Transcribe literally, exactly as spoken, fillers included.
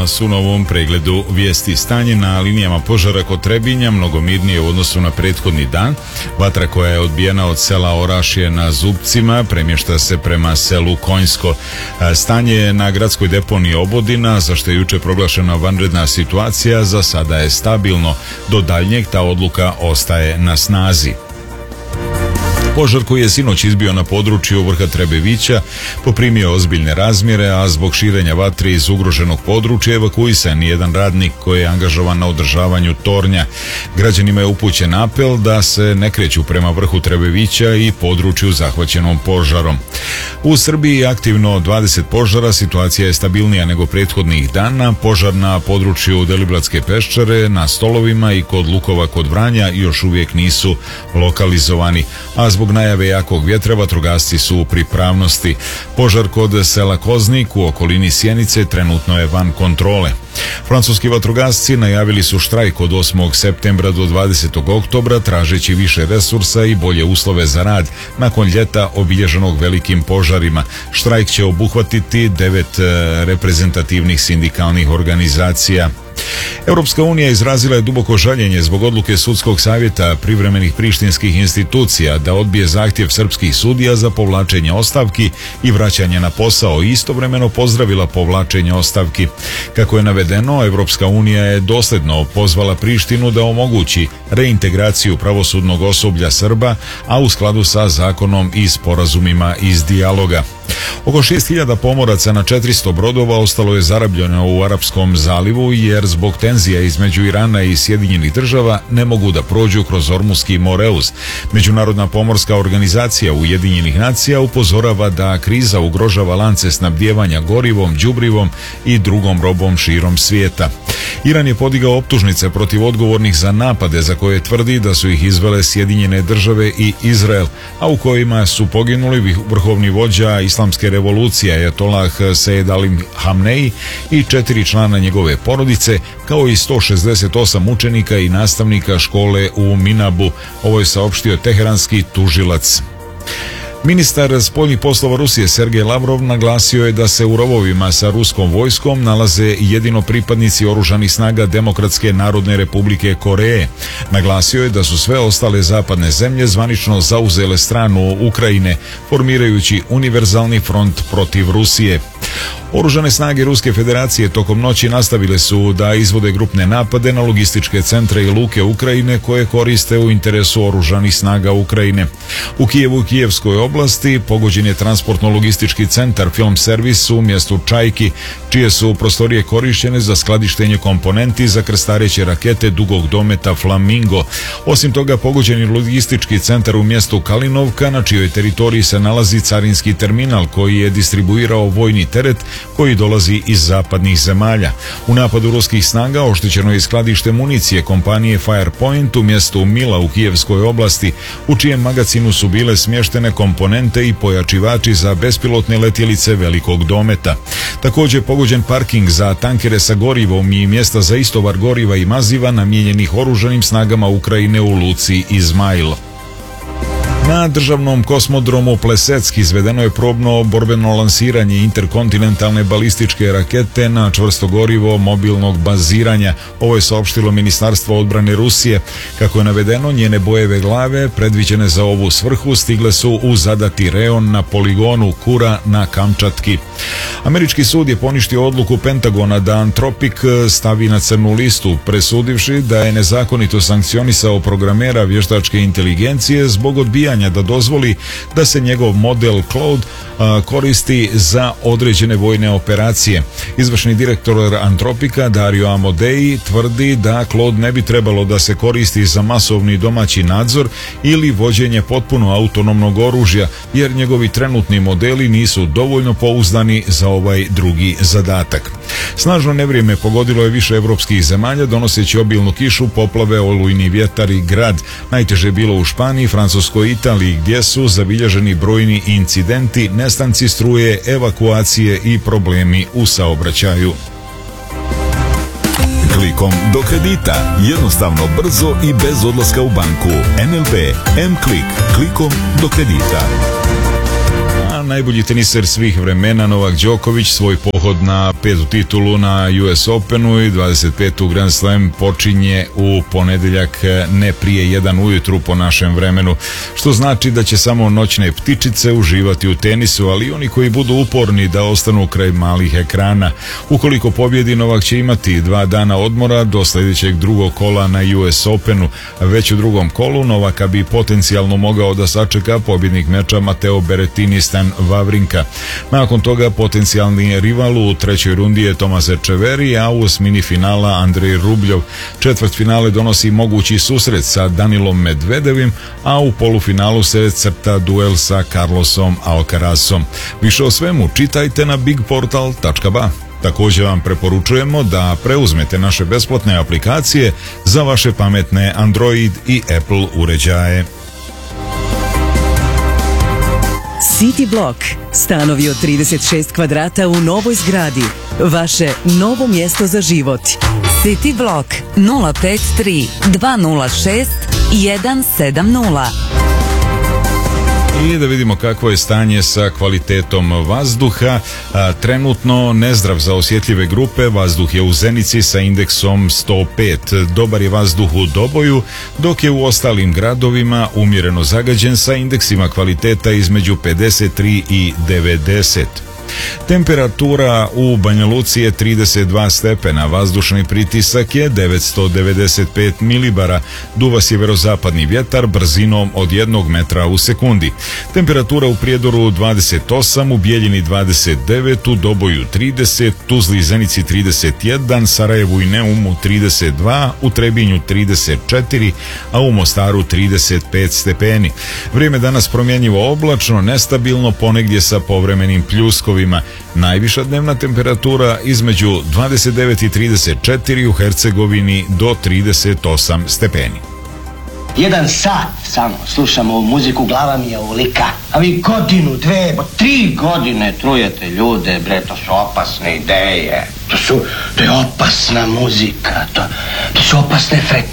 vas u novom pregledu vijesti. Stanje na linijama požara kod Trebinja mnogo mirnije u odnosu na prethodni dan. Vatra koja je odbijena od sela Orašje na Zubcima premješta se prema selu Konjsko. Stanje na gradskoj deponiji Obodina, za što je juče proglašena vanredna situacija, za sada je stabilno. Do daljnjeg ta odluka ostaje na snazi. Požar koji je sinoć izbio na području vrha Trebevića poprimio ozbiljne razmjere, a zbog širenja vatri iz ugroženog područja evakuisan je jedan radnik koji je angažovan na održavanju tornja. Građanima je upućen apel da se ne kreću prema vrhu Trebevića i području zahvaćenom požarom. U Srbiji je aktivno dvadeset požara, situacija je stabilnija nego prethodnih dana. Požar na području Deliblatske peščare, na Stolovima i kod Lukova kod Vranja još uvijek nisu lokalizovani, a zbog najave jakog vjetra vatrogasci su u pripravnosti. Požar kod sela Koznik u okolini Sjenice trenutno je van kontrole. Francuski vatrogasci najavili su štrajk od osmog septembra do dvadesetog oktobra tražeći više resursa i bolje uslove za rad nakon ljeta obilježenog velikim požarima. Štrajk će obuhvatiti devet reprezentativnih sindikalnih organizacija. Europska unija izrazila je duboko žaljenje zbog odluke sudskog savjeta privremenih prištinskih institucija da odbije zahtjev srpskih sudija za povlačenje ostavki i vraćanje na posao i istovremeno pozdravila povlačenje ostavki. Kako je navedeno, Europska unija je dosljedno pozvala Prištinu da omogući reintegraciju pravosudnog osoblja Srba, a u skladu sa zakonom i sporazumima iz dijaloga. Oko šest hiljada pomoraca na četiristo brodova ostalo je zarobljeno u Arapskom zalivu jer zbog tenzija između Irana i Sjedinjenih država ne mogu da prođu kroz Ormuski Moreus. Međunarodna pomorska organizacija Ujedinjenih nacija upozorava da kriza ugrožava lance snabdijevanja gorivom, đubrivom i drugom robom širom svijeta. Iran je podigao optužnice protiv odgovornih za napade za koje tvrdi da su ih izvele Sjedinjene države i Izrael, a u kojima su poginuli vrhovni vođa islamske revolucije Ajatolah Sejed Ali Hamnej i četiri člana njegove porodice, kao i sto šezdeset osam učenika i nastavnika škole u Minabu. Ovo je saopštio teheranski tužilac. Ministar spoljnih poslova Rusije Sergej Lavrov naglasio je da se u rovovima sa ruskom vojskom nalaze jedino pripadnici oružanih snaga Demokratske narodne republike Koreje. Naglasio je da su sve ostale zapadne zemlje zvanično zauzele stranu Ukrajine, formirajući univerzalni front protiv Rusije. Oružane snage Ruske federacije tokom noći nastavile su da izvode grupne napade na logističke centre i luke Ukrajine koje koriste u interesu oružanih snaga Ukrajine. U Kijevu i Kijevskoj oblasti pogođen je transportno-logistički centar Film Servis u mjestu Čajki, čije su prostorije korištene za skladištenje komponenti za krstareće rakete dugog dometa Flamingo. Osim toga, pogođen je logistički centar u mjestu Kalinovka, na čijoj teritoriji se nalazi carinski terminal koji je distribuirao vojni teret koji dolazi iz zapadnih zemalja. U napadu ruskih snaga oštećeno je skladište municije kompanije Firepoint u mjestu Mila u Kijevskoj oblasti, u čijem magacinu su bile smještene komponente i pojačivači za bespilotne letjelice velikog dometa. Također pogođen parking za tankere sa gorivom i mjesta za istovar goriva i maziva namijenjenih oružanim snagama Ukrajine u luci Izmail. Na državnom kosmodromu Plesetsk izvedeno je probno borbeno lansiranje interkontinentalne balističke rakete na čvrsto gorivo mobilnog baziranja. Ovo je saopštilo Ministarstvo odbrane Rusije. Kako je navedeno, njene bojeve glave predviđene za ovu svrhu stigle su u zadati reon na poligonu Kura na Kamčatki. Američki sud je poništio odluku Pentagona da Anthropic stavi na crnu listu, presudivši da je nezakonito sankcionisao programera vještačke inteligencije zbog odbijanja da dozvoli da se njegov model Claude a, koristi za određene vojne operacije. Izvršni direktor Anthropica Dario Amodei tvrdi da Claude ne bi trebalo da se koristi za masovni domaći nadzor ili vođenje potpuno autonomnog oružja, jer njegovi trenutni modeli nisu dovoljno pouzdani za ovaj drugi zadatak. Snažno nevrijeme pogodilo je više evropskih zemalja, donoseći obilnu kišu, poplave, olujni vjetar i grad. Najteže je bilo u Španiji, Francuskoj i Italiji, gdje su zabilježeni brojni incidenti, nestanci struje, evakuacije i problemi u saobraćaju. Klikom do kredita. Jednostavno, brzo i bez odlaska u banku. N L B M-Klik. Klikom do kredita. najbolji teniser svih vremena Novak Đoković svoj pohod na petu titulu na U S Openu i dvadeset petu Grand Slam počinje u ponedeljak ne prije jedan ujutru po našem vremenu, što znači da će samo noćne ptičice uživati u tenisu, ali i oni koji budu uporni da ostanu kraj malih ekrana. Ukoliko pobjedi, Novak će imati dva dana odmora do sljedećeg drugog kola na U S Openu. Već u drugom kolu Novaka bi potencijalno mogao da sačeka pobjednik meča Mateo Berrettini Stan Wawrinka. Nakon toga potencijalni rival u trećoj rundi je Tomas Etcheverry, a u osmini finala Andrej Rubljov. Četvrt finale donosi mogući susret sa Danilom Medvedevim, a u polufinalu se crta duel sa Carlosom Alcarazom. Više o svemu čitajte na big portal tačka ba. Također vam preporučujemo da preuzmete naše besplatne aplikacije za vaše pametne Android i Apple uređaje. City Block. Stanovi od trideset šest kvadrata u novoj zgradi. Vaše novo mjesto za život. City Block nula pet tri dva nula šest jedan sedam nula. I da vidimo kakvo je stanje sa kvalitetom vazduha. A, trenutno nezdrav za osjetljive grupe, vazduh je u Zenici sa indeksom sto pet. Dobar je vazduh u Doboju, dok je u ostalim gradovima umjereno zagađen sa indeksima kvaliteta između pedeset tri i devedeset. Temperatura u Banja Luci je trideset dva stepena, vazdušni pritisak je devetsto devedeset pet milibara, duva sjeverozapadni vjetar brzinom od jednog metra u sekundi. Temperatura u Prijedoru dvadeset osam, u Bijeljini dvadeset devet, u Doboju trideset, Tuzli i Zenici trideset jedan, Sarajevu i Neumu trideset dva, u Trebinju trideset četiri, a u Mostaru trideset pet stepeni. Vrijeme danas promjenjivo oblačno, nestabilno, ponegdje sa povremenim pljuskovima. Najviša dnevna temperatura između dvadeset devet i trideset četiri, u Hercegovini do trideset osam stepeni. Jedan sat samo slušam ovu muziku, glava mi je ovolika. A vi godinu, dve, bo tri godine trujete ljude, bre, to su opasne ideje. To su, to je opasna muzika, to, to su opasne frekvencije.